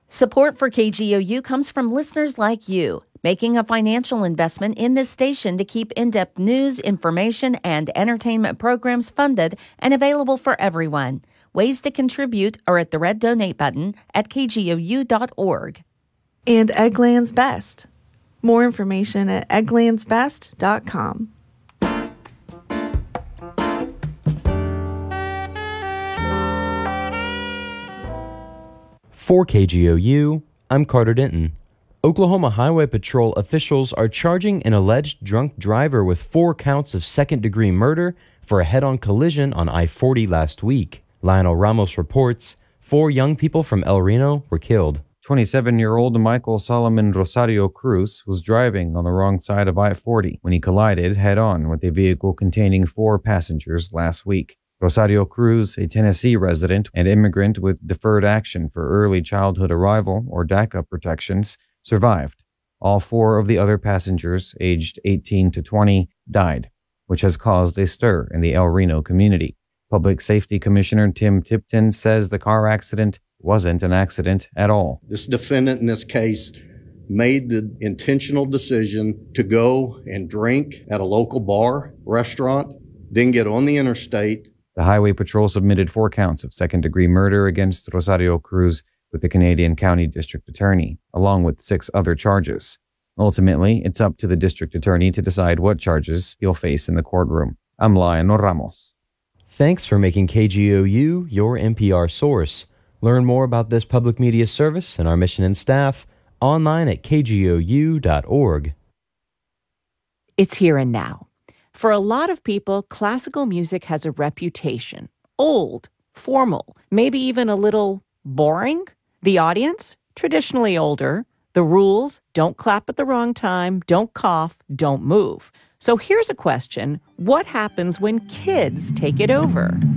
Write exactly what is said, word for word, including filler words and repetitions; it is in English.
Support for K G O U comes from listeners like you, making a financial investment in this station to keep in-depth news, information, and entertainment programs funded and available for everyone. Ways to contribute are at the red donate button at k g o u dot org. And Eggland's Best. More information at egglands best dot com. For K G O U, I'm Carter Denton. Oklahoma Highway Patrol officials are charging an alleged drunk driver with four counts of second-degree murder for a head-on collision on I forty last week. Lionel Ramos reports four young people from El Reno were killed. twenty-seven-year-old Michael Solomon Rosario Cruz was driving on the wrong side of I forty when he collided head-on with a vehicle containing four passengers last week. Rosario Cruz, a Tennessee resident and immigrant with deferred action for early childhood arrival or DACA protections, survived. All four of the other passengers, aged eighteen to twenty, died, which has caused a stir in the El Reno community. Public Safety Commissioner Tim Tipton says the car accident wasn't an accident at all. This defendant in this case made the intentional decision to go and drink at a local bar, restaurant, then get on the interstate. The Highway Patrol submitted four counts of second-degree murder against Rosario Cruz with the Canadian County District Attorney, along with six other charges. Ultimately, it's up to the District Attorney to decide what charges he'll face in the courtroom. I'm Lionel Ramos. Thanks for making K G O U your N P R source. Learn more about this public media service and our mission and staff online at k g o u dot org. It's here and now. For a lot of people, classical music has a reputation. Old, formal, maybe even a little boring. The audience, traditionally older. The rules, don't clap at the wrong time, don't cough, don't move. So here's a question. What happens when kids take it over?